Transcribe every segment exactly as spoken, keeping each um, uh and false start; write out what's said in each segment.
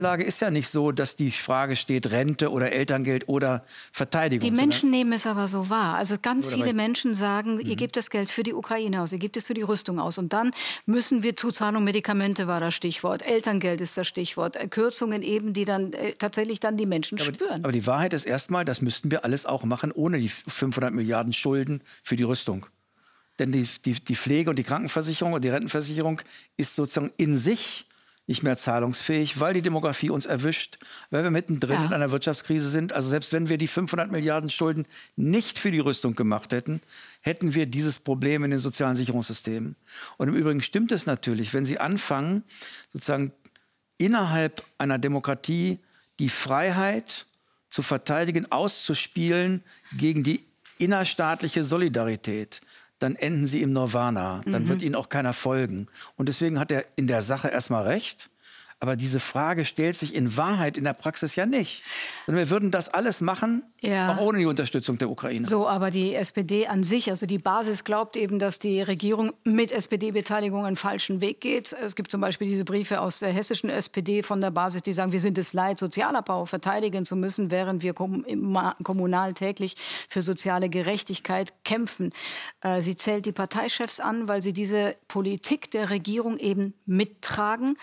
Lage ist ja nicht so, dass die Frage steht, Rente oder Elterngeld oder Verteidigung. Die Menschen nehmen es aber so wahr. Also ganz oder viele Menschen sagen, mhm. ihr gebt das Geld für die Ukraine aus, ihr gebt es für die Rüstung aus. Und dann müssen wir Zuzahlung, Medikamente war das Stichwort, Elterngeld ist das Stichwort, Kürzungen eben, die dann äh, tatsächlich dann die Menschen aber, spüren. Aber die Wahrheit ist erstmal, das müssten wir alles auch machen, ohne die fünfhundert Milliarden Schulden für die Rüstung. Denn die, die, die Pflege und die Krankenversicherung und die Rentenversicherung ist sozusagen in sich nicht mehr zahlungsfähig, weil die Demografie uns erwischt, weil wir mittendrin ja. in einer Wirtschaftskrise sind. Also selbst wenn wir die fünfhundert Milliarden Schulden nicht für die Rüstung gemacht hätten, hätten wir dieses Problem in den sozialen Sicherungssystemen. Und im Übrigen stimmt es natürlich, wenn Sie anfangen, sozusagen innerhalb einer Demokratie die Freiheit zu verteidigen, auszuspielen gegen die innerstaatliche Solidarität, dann enden Sie im Nirvana. Dann mhm. wird Ihnen auch keiner folgen. Und deswegen hat er in der Sache erstmal recht. Aber diese Frage stellt sich in Wahrheit in der Praxis ja nicht. Und wir würden das alles machen, ja. auch ohne die Unterstützung der Ukraine. So, aber die S P D an sich, also die Basis glaubt eben, dass die Regierung mit S P D-Beteiligung einen falschen Weg geht. Es gibt zum Beispiel diese Briefe aus der hessischen S P D von der Basis, die sagen, wir sind es leid, Sozialabbau verteidigen zu müssen, während wir kommunal täglich für soziale Gerechtigkeit kämpfen. Sie zählt die Parteichefs an, weil sie diese Politik der Regierung eben mittragen.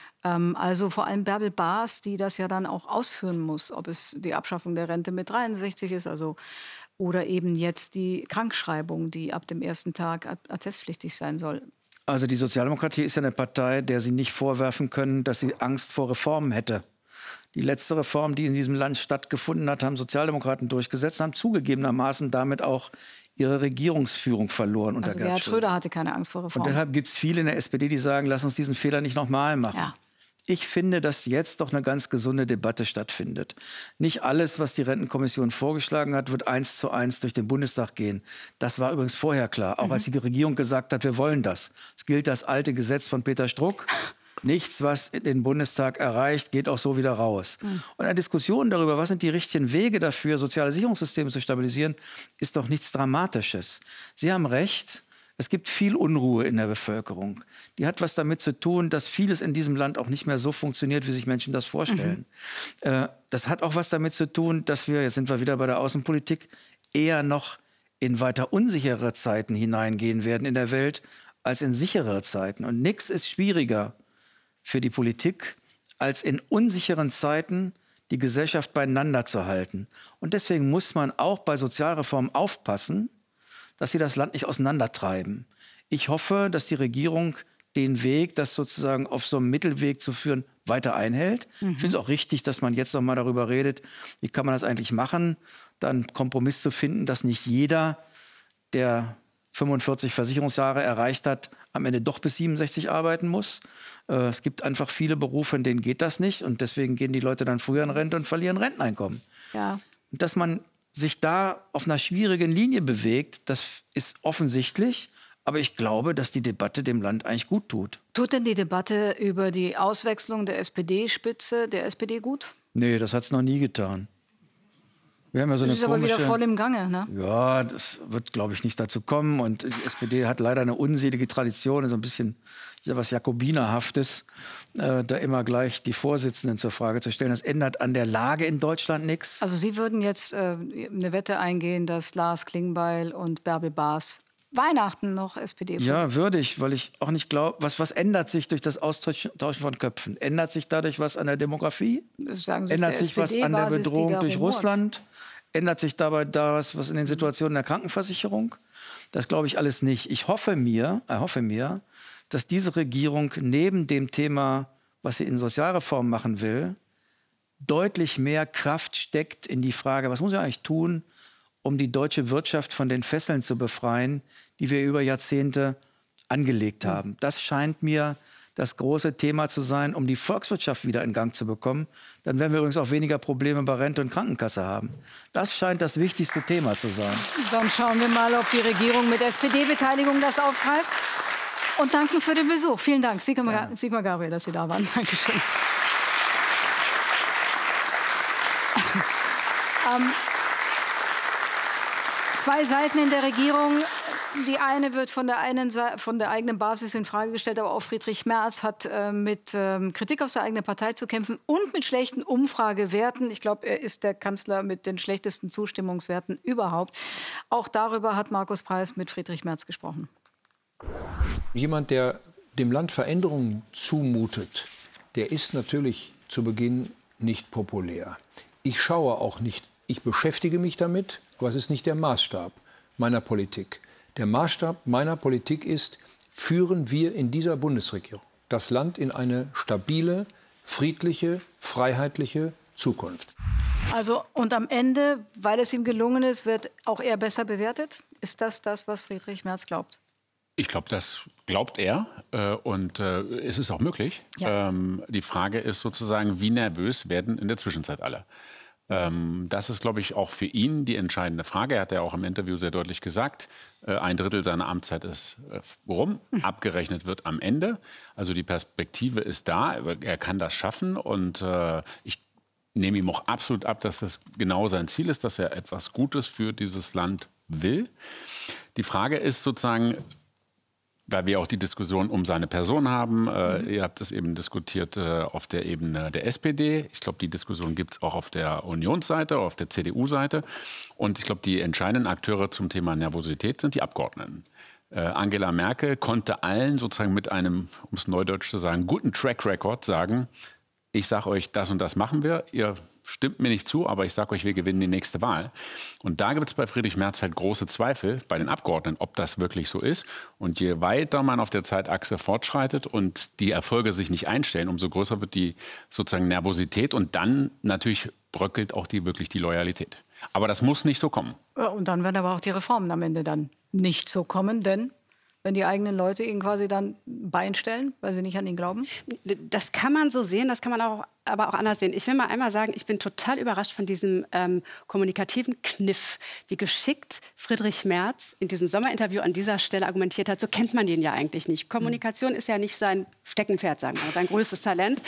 Also vor allem Bärbel Baas, die das ja dann auch ausführen muss, ob es die Abschaffung der Rente mit dreiundsechzig ist, also oder eben jetzt die Krankschreibung, die ab dem ersten Tag attestpflichtig sein soll. Also die Sozialdemokratie ist ja eine Partei, der Sie nicht vorwerfen können, dass sie Angst vor Reformen hätte. Die letzte Reform, die in diesem Land stattgefunden hat, haben Sozialdemokraten durchgesetzt, haben zugegebenermaßen damit auch ihre Regierungsführung verloren unter also Gerhard Schröder. Schröder hatte keine Angst vor Reformen. Und deshalb gibt es viele in der S P D, die sagen, lass uns diesen Fehler nicht nochmal machen. Ja. Ich finde, dass jetzt doch eine ganz gesunde Debatte stattfindet. Nicht alles, was die Rentenkommission vorgeschlagen hat, wird eins zu eins durch den Bundestag gehen. Das war übrigens vorher klar, auch mhm. als die Regierung gesagt hat, wir wollen das. Es gilt das alte Gesetz von Peter Struck. Nichts, was den Bundestag erreicht, geht auch so wieder raus. Mhm. Und eine Diskussion darüber, was sind die richtigen Wege dafür, soziale Sicherungssysteme zu stabilisieren, ist doch nichts Dramatisches. Sie haben recht. Es gibt viel Unruhe in der Bevölkerung. Die hat was damit zu tun, dass vieles in diesem Land auch nicht mehr so funktioniert, wie sich Menschen das vorstellen. Mhm. Äh, das hat auch was damit zu tun, dass wir, jetzt sind wir wieder bei der Außenpolitik, eher noch in weiter unsichere Zeiten hineingehen werden in der Welt, als in sichere Zeiten. Und nichts ist schwieriger für die Politik, als in unsicheren Zeiten die Gesellschaft beieinander zu halten. Und deswegen muss man auch bei Sozialreformen aufpassen, dass sie das Land nicht auseinandertreiben. Ich hoffe, dass die Regierung den Weg, das sozusagen auf so einem Mittelweg zu führen, weiter einhält. Mhm. Ich finde es auch richtig, dass man jetzt noch mal darüber redet, wie kann man das eigentlich machen, dann einen Kompromiss zu finden, dass nicht jeder, der fünfundvierzig Versicherungsjahre erreicht hat, am Ende doch bis siebenundsechzig arbeiten muss. Äh, es gibt einfach viele Berufe, in denen geht das nicht. Und deswegen gehen die Leute dann früher in Rente und verlieren Renteneinkommen. Ja. Und dass man sich da auf einer schwierigen Linie bewegt, das ist offensichtlich. Aber ich glaube, dass die Debatte dem Land eigentlich gut tut. Tut denn die Debatte über die Auswechslung der S P D-Spitze der S P D gut? Nee, das hat es noch nie getan. Wir haben ja so das eine ist aber komische, wieder voll im Gange, ne? Ja, das wird, glaube ich, nicht dazu kommen. Und die S P D hat leider eine unselige Tradition, so ein bisschen ja, was Jakobinerhaftes, äh, da immer gleich die Vorsitzenden zur Frage zu stellen. Das ändert an der Lage in Deutschland nichts. Also Sie würden jetzt äh, eine Wette eingehen, dass Lars Klingbeil und Bärbel Baas Weihnachten noch S P D? Ja, würde ich, weil ich auch nicht glaube, was, was ändert sich durch das Austauschen von Köpfen? Ändert sich dadurch was an der Demografie? Sagen Sie, ändert sich was an der Bedrohung durch Russland? Ändert sich dabei das, was in den Situationen der Krankenversicherung? Das glaube ich alles nicht. Ich hoffe mir, äh, hoffe mir, dass diese Regierung neben dem Thema, was sie in Sozialreform machen will, deutlich mehr Kraft steckt in die Frage, was muss ich eigentlich tun, um die deutsche Wirtschaft von den Fesseln zu befreien, die wir über Jahrzehnte angelegt haben. Das scheint mir das große Thema zu sein, um die Volkswirtschaft wieder in Gang zu bekommen. Dann werden wir übrigens auch weniger Probleme bei Rente und Krankenkasse haben. Das scheint das wichtigste Thema zu sein. Dann schauen wir mal, ob die Regierung mit S P D-Beteiligung das aufgreift. Und danken für den Besuch. Vielen Dank, Sigmar, ja. Sigmar Gabriel, dass Sie da waren. Dankeschön. ähm, zwei Seiten in der Regierung Die eine wird von der, einen, von der eigenen Basis in Frage gestellt, aber auch Friedrich Merz hat äh, mit ähm, Kritik aus der eigenen Partei zu kämpfen und mit schlechten Umfragewerten. Ich glaube, er ist der Kanzler mit den schlechtesten Zustimmungswerten überhaupt. Auch darüber hat Markus Preis mit Friedrich Merz gesprochen. Jemand, der dem Land Veränderungen zumutet, der ist natürlich zu Beginn nicht populär. Ich schaue auch nicht, ich beschäftige mich damit, aber es ist nicht der Maßstab meiner Politik. Der Maßstab meiner Politik ist, führen wir in dieser Bundesregierung das Land in eine stabile, friedliche, freiheitliche Zukunft. Also und am Ende, weil es ihm gelungen ist, wird auch er besser bewertet? Ist das das, was Friedrich Merz glaubt? Ich glaube, das glaubt er äh, und äh, es ist auch möglich. Ja. Ähm, die Frage ist sozusagen, wie nervös werden in der Zwischenzeit alle? Ähm, das ist, glaube ich, auch für ihn die entscheidende Frage. Er hat ja auch im Interview sehr deutlich gesagt, äh, ein Drittel seiner Amtszeit ist äh, rum, mhm. abgerechnet wird am Ende. Also die Perspektive ist da, er kann das schaffen und äh, ich nehme ihm auch absolut ab, dass das genau sein Ziel ist, dass er etwas Gutes für dieses Land will. Die Frage ist sozusagen, weil wir auch die Diskussion um seine Person haben. Äh, mhm. Ihr habt das eben diskutiert äh, auf der Ebene der S P D. Ich glaube, die Diskussion gibt es auch auf der Unionsseite, auf der C D U-Seite. Und ich glaube, die entscheidenden Akteure zum Thema Nervosität sind die Abgeordneten. Äh, Angela Merkel konnte allen sozusagen mit einem, um es neudeutsch zu sagen, guten Track Record sagen, ich sage euch, das und das machen wir. Ihr stimmt mir nicht zu, aber ich sage euch, wir gewinnen die nächste Wahl. Und da gibt es bei Friedrich Merz halt große Zweifel bei den Abgeordneten, ob das wirklich so ist. Und je weiter man auf der Zeitachse fortschreitet und die Erfolge sich nicht einstellen, umso größer wird die sozusagen Nervosität. Und dann natürlich bröckelt auch die, wirklich die Loyalität. Aber das muss nicht so kommen. Und dann werden aber auch die Reformen am Ende dann nicht so kommen, denn wenn die eigenen Leute ihn quasi dann Bein stellen, weil sie nicht an ihn glauben? Das kann man so sehen, das kann man auch, aber auch anders sehen. Ich will mal einmal sagen, ich bin total überrascht von diesem ähm, kommunikativen Kniff, wie geschickt Friedrich Merz in diesem Sommerinterview an dieser Stelle argumentiert hat. So kennt man den ja eigentlich nicht. Kommunikation ist ja nicht sein Steckenpferd, sagen wir, sein größtes Talent.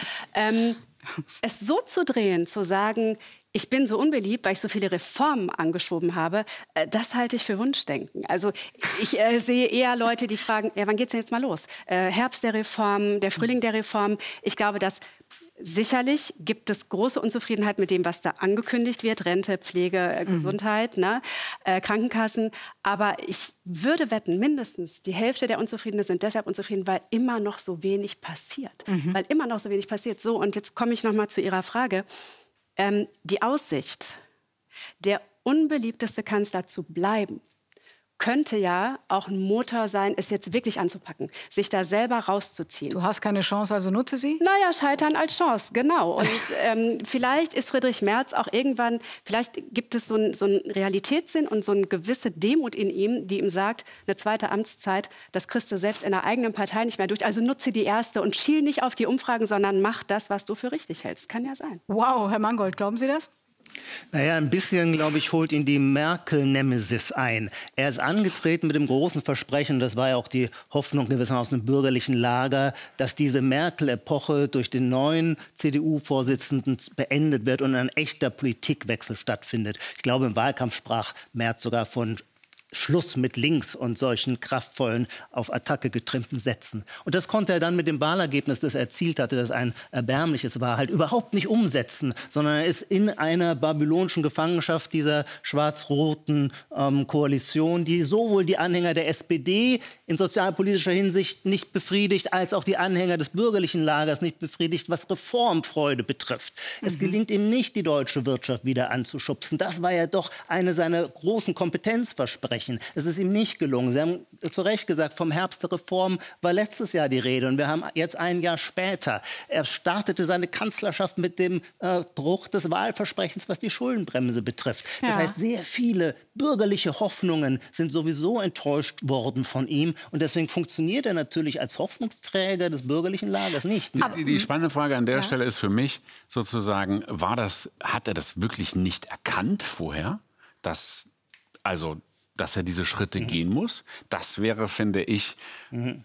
Ähm, es so zu drehen, zu sagen, ich bin so unbeliebt, weil ich so viele Reformen angeschoben habe, äh, das halte ich für Wunschdenken. Also ich äh, sehe eher Leute, die fragen, ja, wann geht's denn jetzt mal los? Äh, Herbst der Reformen, der Frühling der Reformen. Ich glaube, dass sicherlich gibt es große Unzufriedenheit mit dem, was da angekündigt wird. Rente, Pflege, äh, Gesundheit, mhm. ne? äh, Krankenkassen. Aber ich würde wetten, mindestens die Hälfte der Unzufriedenen sind deshalb unzufrieden, weil immer noch so wenig passiert. Mhm. Weil immer noch so wenig passiert. So, und jetzt komme ich noch mal zu Ihrer Frage. Ähm, die Aussicht, der unbeliebteste Kanzler zu bleiben, könnte ja auch ein Motor sein, es jetzt wirklich anzupacken, sich da selber rauszuziehen. Du hast keine Chance, also nutze sie? Naja, scheitern als Chance, genau. Und ähm, vielleicht ist Friedrich Merz auch irgendwann, vielleicht gibt es so einen so einen Realitätssinn und so eine gewisse Demut in ihm, die ihm sagt, eine zweite Amtszeit, das kriegst du selbst in der eigenen Partei nicht mehr durch. Also nutze die erste und schiel nicht auf die Umfragen, sondern mach das, was du für richtig hältst. Kann ja sein. Wow, Herr Mangold, glauben Sie das? Naja, ein bisschen, glaube ich, holt ihn die Merkel-Nemesis ein. Er ist angetreten mit dem großen Versprechen, das war ja auch die Hoffnung gewissermaßen aus dem bürgerlichen Lager, dass diese Merkel-Epoche durch den neuen C D U-Vorsitzenden beendet wird und ein echter Politikwechsel stattfindet. Ich glaube, im Wahlkampf sprach Merz sogar von Schluss mit links und solchen kraftvollen, auf Attacke getrimmten Sätzen. Und das konnte er dann mit dem Wahlergebnis, das er erzielt hatte, das ein erbärmliches war, halt überhaupt nicht umsetzen, sondern er ist in einer babylonischen Gefangenschaft dieser schwarz-roten ähm, Koalition, die sowohl die Anhänger der S P D in sozialpolitischer Hinsicht nicht befriedigt, als auch die Anhänger des bürgerlichen Lagers nicht befriedigt, was Reformfreude betrifft. Mhm. Es gelingt ihm nicht, die deutsche Wirtschaft wieder anzuschubsen. Das war ja doch eine seiner großen Kompetenzversprechen. Es ist ihm nicht gelungen. Sie haben zu Recht gesagt, vom Herbst der Reform war letztes Jahr die Rede. Und wir haben jetzt ein Jahr später. Er startete seine Kanzlerschaft mit dem äh, Bruch des Wahlversprechens, was die Schuldenbremse betrifft. Ja. Das heißt, sehr viele bürgerliche Hoffnungen sind sowieso enttäuscht worden von ihm. Und deswegen funktioniert er natürlich als Hoffnungsträger des bürgerlichen Lagers nicht. Die, die spannende Frage an der ja. Stelle ist für mich sozusagen, war das, hat er das wirklich nicht erkannt vorher? Dass, also dass er diese Schritte mhm. gehen muss. Das wäre, finde ich, mhm.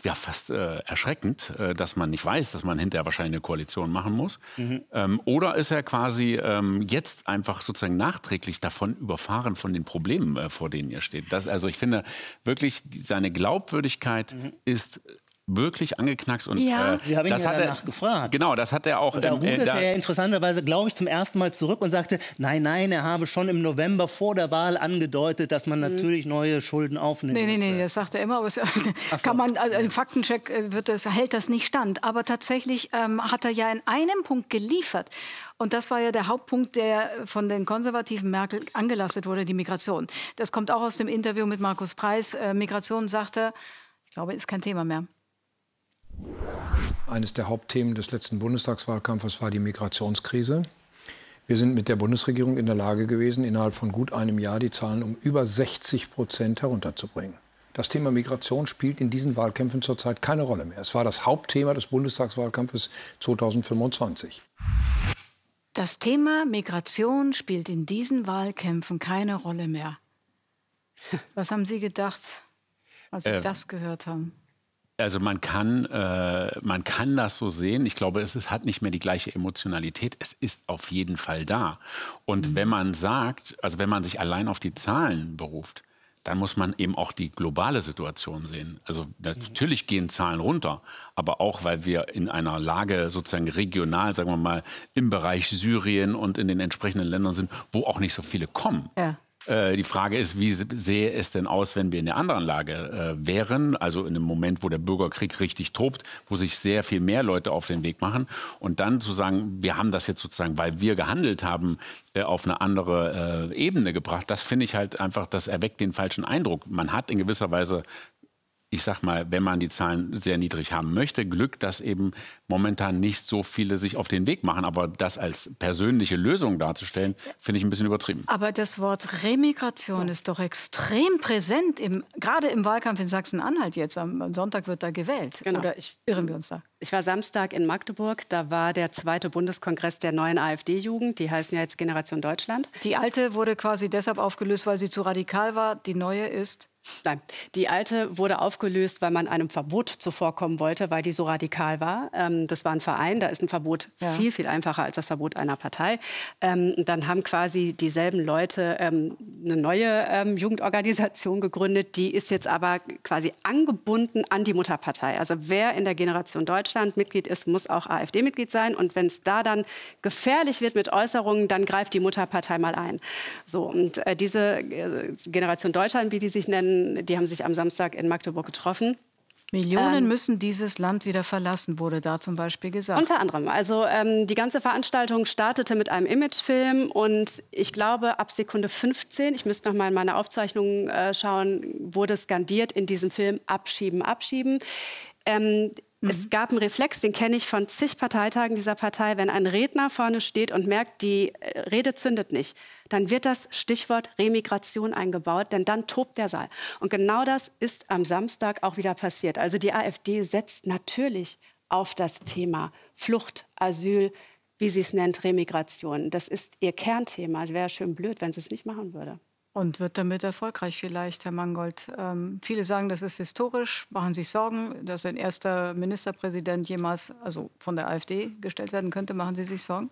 ja, fast äh, erschreckend, äh, dass man nicht weiß, dass man hinterher wahrscheinlich eine Koalition machen muss. Mhm. Ähm, oder ist er quasi ähm, jetzt einfach sozusagen nachträglich davon überfahren von den Problemen, äh, vor denen er steht? Das, also ich finde wirklich, die, seine Glaubwürdigkeit mhm. ist wirklich angeknackst. Und, ja. äh, Sie haben ihn das ja hat danach er, gefragt. Genau, das hat er auch. Und da ähm, ruderte äh, da, er interessanterweise, glaube ich, zum ersten Mal zurück und sagte, nein, nein, er habe schon im November vor der Wahl angedeutet, dass man natürlich neue Schulden aufnimmt. Nee, nee, nee, das sagt er immer. Aber es, kann man, also im Faktencheck wird das, hält das nicht stand. Aber tatsächlich ähm, hat er ja in einem Punkt geliefert. Und das war ja der Hauptpunkt, der von den konservativen Merkel angelastet wurde, die Migration. Das kommt auch aus dem Interview mit Markus Preis. Äh, Migration, sagt er, ich glaube, ist kein Thema mehr. Eines der Hauptthemen des letzten Bundestagswahlkampfes war die Migrationskrise. Wir sind mit der Bundesregierung in der Lage gewesen, innerhalb von gut einem Jahr die Zahlen um über sechzig Prozent herunterzubringen. Das Thema Migration spielt in diesen Wahlkämpfen zurzeit keine Rolle mehr. Es war das Hauptthema des Bundestagswahlkampfes zweitausendfünfundzwanzig. Das Thema Migration spielt in diesen Wahlkämpfen keine Rolle mehr. Was haben Sie gedacht, als Sie äh, das gehört haben? Also man kann, äh, man kann das so sehen. Ich glaube, es ist, hat nicht mehr die gleiche Emotionalität. Es ist auf jeden Fall da. Und mhm. wenn man sagt, also wenn man sich allein auf die Zahlen beruft, dann muss man eben auch die globale Situation sehen. Also natürlich gehen Zahlen runter, aber auch, weil wir in einer Lage sozusagen regional, sagen wir mal, im Bereich Syrien und in den entsprechenden Ländern sind, wo auch nicht so viele kommen. Ja. Die Frage ist, wie sähe es denn aus, wenn wir in der anderen Lage äh, wären, also in einem Moment, wo der Bürgerkrieg richtig tobt, wo sich sehr viel mehr Leute auf den Weg machen und dann zu sagen, wir haben das jetzt sozusagen, weil wir gehandelt haben, äh, auf eine andere äh, Ebene gebracht, das finde ich halt einfach, das erweckt den falschen Eindruck. Man hat in gewisser Weise, ich sag mal, wenn man die Zahlen sehr niedrig haben möchte, Glück, dass eben momentan nicht so viele sich auf den Weg machen. Aber das als persönliche Lösung darzustellen, finde ich ein bisschen übertrieben. Aber das Wort Remigration so. ist doch extrem präsent, im, gerade im Wahlkampf in Sachsen-Anhalt jetzt. Am Sonntag wird da gewählt. Genau. Oder irren wir uns da? Ich war Samstag in Magdeburg. Da war der zweite Bundeskongress der neuen AfD-Jugend. Die heißen ja jetzt Generation Deutschland. Die alte wurde quasi deshalb aufgelöst, weil sie zu radikal war. Die neue ist... Nein, die alte wurde aufgelöst, weil man einem Verbot zuvorkommen wollte, weil die so radikal war. Ähm, das war ein Verein, da ist ein Verbot ja. viel, viel einfacher als das Verbot einer Partei. Ähm, dann haben quasi dieselben Leute ähm, eine neue ähm, Jugendorganisation gegründet. Die ist jetzt aber quasi angebunden an die Mutterpartei. Also wer in der Generation Deutschland Mitglied ist, muss auch AfD-Mitglied sein. Und wenn es da dann gefährlich wird mit Äußerungen, dann greift die Mutterpartei mal ein. So, und äh, diese äh, Generation Deutschland, wie die sich nennen, die haben sich am Samstag in Magdeburg getroffen. Millionen ähm, müssen dieses Land wieder verlassen, wurde da zum Beispiel gesagt. Unter anderem. Also ähm, die ganze Veranstaltung startete mit einem Imagefilm und ich glaube, ab Sekunde fünfzehn, ich müsste noch mal in meine Aufzeichnungen äh, schauen, wurde skandiert in diesem Film Abschieben, Abschieben. Ähm, Mhm. Es gab einen Reflex, den kenne ich von zig Parteitagen dieser Partei. Wenn ein Redner vorne steht und merkt, die Rede zündet nicht, dann wird das Stichwort Remigration eingebaut, denn dann tobt der Saal. Und genau das ist am Samstag auch wieder passiert. Also die AfD setzt natürlich auf das Thema Flucht, Asyl, wie sie es nennt, Remigration. Das ist ihr Kernthema. Es wäre schön blöd, wenn sie es nicht machen würde. Und wird damit erfolgreich vielleicht, Herr Mangold. Ähm, viele sagen, das ist historisch, machen sich Sorgen, dass ein erster Ministerpräsident jemals also von der AfD gestellt werden könnte. Machen Sie sich Sorgen?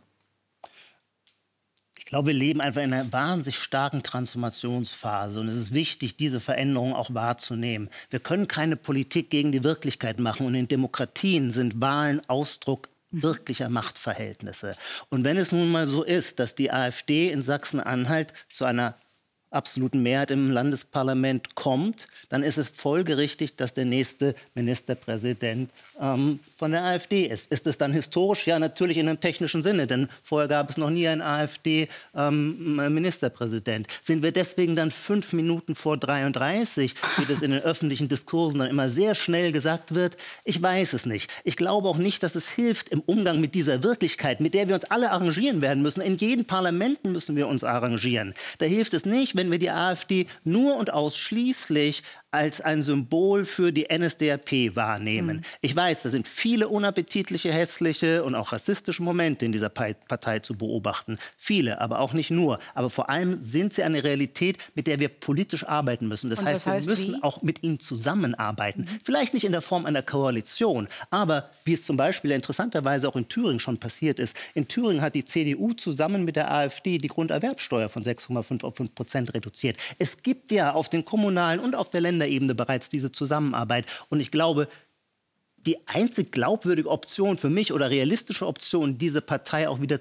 Ich glaube, wir leben einfach in einer wahnsinnig starken Transformationsphase. Und es ist wichtig, diese Veränderungen auch wahrzunehmen. Wir können keine Politik gegen die Wirklichkeit machen. Und in Demokratien sind Wahlen Ausdruck wirklicher Machtverhältnisse. Und wenn es nun mal so ist, dass die AfD in Sachsen-Anhalt zu einer absoluten Mehrheit im Landesparlament kommt, dann ist es folgerichtig, dass der nächste Ministerpräsident ähm, von der AfD ist. Ist es dann historisch? Ja, natürlich in einem technischen Sinne, denn vorher gab es noch nie einen AfD-Ministerpräsident. Ähm, Sind wir deswegen dann fünf Minuten vor dreiunddreißig, wie das in den öffentlichen Diskursen dann immer sehr schnell gesagt wird? Ich weiß es nicht. Ich glaube auch nicht, dass es hilft im Umgang mit dieser Wirklichkeit, mit der wir uns alle arrangieren werden müssen. In jedem Parlament müssen wir uns arrangieren. Da hilft es nicht, wenn wir die AfD nur und ausschließlich als ein Symbol für die N S D A P wahrnehmen. Mhm. Ich weiß, da sind viele unappetitliche, hässliche und auch rassistische Momente in dieser Partei zu beobachten. Viele, aber auch nicht nur. Aber vor allem sind sie eine Realität, mit der wir politisch arbeiten müssen. Das, heißt, das heißt, wir müssen wie? auch mit ihnen zusammenarbeiten. Mhm. Vielleicht nicht in der Form einer Koalition, aber wie es zum Beispiel interessanterweise auch in Thüringen schon passiert ist. In Thüringen hat die C D U zusammen mit der AfD die Grunderwerbsteuer von sechs Komma fünf auf fünf Prozent reduziert. Es gibt ja auf den kommunalen und auf der Länderebene bereits diese Zusammenarbeit. Und ich glaube, die einzig glaubwürdige Option für mich oder realistische Option, diese Partei auch wieder